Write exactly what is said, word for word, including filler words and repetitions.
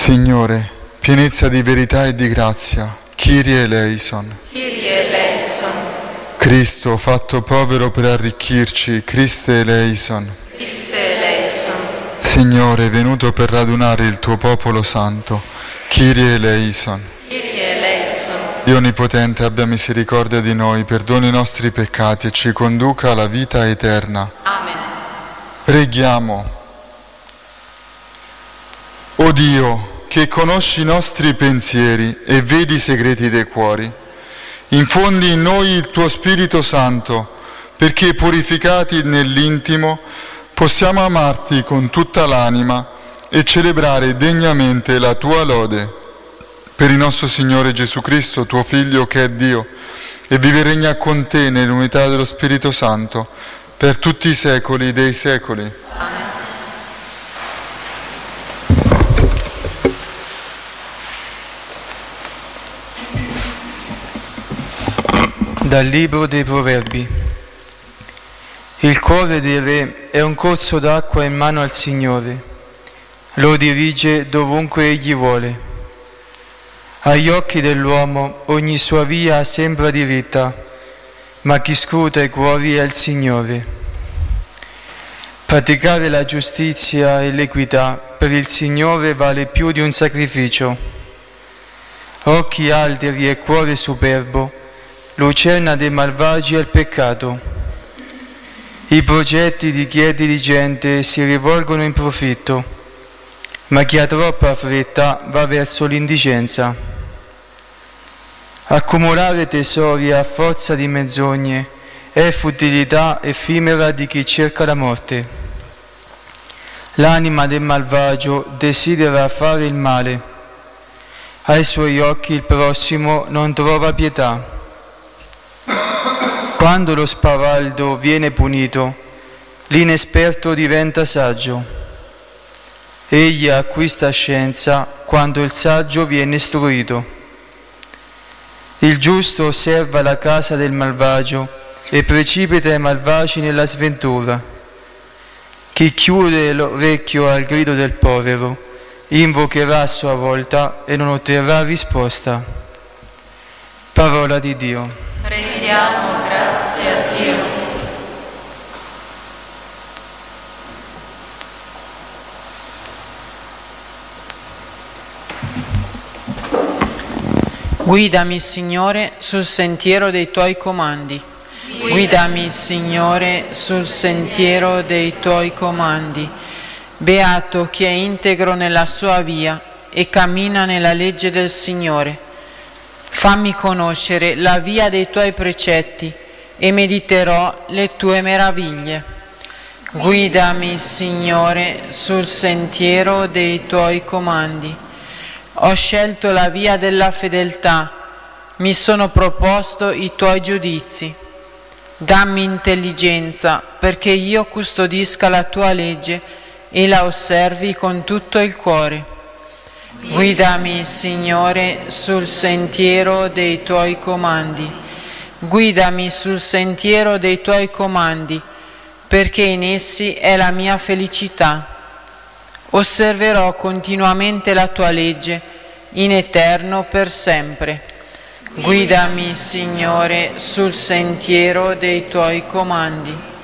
Signore, pienezza di verità e di grazia, Kyrie eleison. Kyrie eleison. Cristo, fatto povero per arricchirci, Christe eleison. Christe eleison. Signore, venuto per radunare il tuo popolo santo, Kyrie eleison. Kyrie eleison. Dio Onnipotente, abbia misericordia di noi, perdoni i nostri peccati e ci conduca alla vita eterna. Amen. Preghiamo. O Dio, che conosci i nostri pensieri e vedi i segreti dei cuori, infondi in noi il tuo Spirito Santo, perché purificati nell'intimo possiamo amarti con tutta l'anima e celebrare degnamente la tua lode. Per il nostro Signore Gesù Cristo, tuo Figlio, che è Dio, e vive e regna con te nell'unità dello Spirito Santo, per tutti i secoli dei secoli. Amen. Dal Libro dei Proverbi. Il cuore del re è un corso d'acqua in mano al Signore, lo dirige dovunque egli vuole. Agli occhi dell'uomo ogni sua via sembra diritta, ma chi scruta i cuori è il Signore. Praticare la giustizia e l'equità per il Signore vale più di un sacrificio. Occhi alderi e cuore superbo, lucerna dei malvagi è il peccato. I progetti di chi è diligente si rivolgono in profitto, ma chi ha troppa fretta va verso l'indicenza. Accumulare tesori a forza di menzogne è futilità effimera di chi cerca la morte. L'anima del malvagio desidera fare il male, ai suoi occhi il prossimo non trova pietà. Quando lo spavaldo viene punito, l'inesperto diventa saggio. Egli acquista scienza quando il saggio viene istruito. Il giusto osserva la casa del malvagio e precipita i malvagi nella sventura. Chi chiude l'orecchio al grido del povero invocherà a sua volta e non otterrà risposta. Parola di Dio. Rendiamo grazie a Dio. Guidami, Signore, sul sentiero dei Tuoi comandi. Guidami, Signore, sul sentiero dei Tuoi comandi. Beato chi è integro nella sua via e cammina nella legge del Signore. Fammi conoscere la via dei Tuoi precetti e mediterò le Tue meraviglie. Guidami, Signore, sul sentiero dei Tuoi comandi. Ho scelto la via della fedeltà, mi sono proposto i Tuoi giudizi. Dammi intelligenza perché io custodisca la Tua legge e la osservi con tutto il cuore. Guidami, Signore, sul sentiero dei Tuoi comandi. Guidami sul sentiero dei Tuoi comandi, perché in essi è la mia felicità. Osserverò continuamente la Tua legge, in eterno per sempre. Guidami, Signore, sul sentiero dei Tuoi comandi.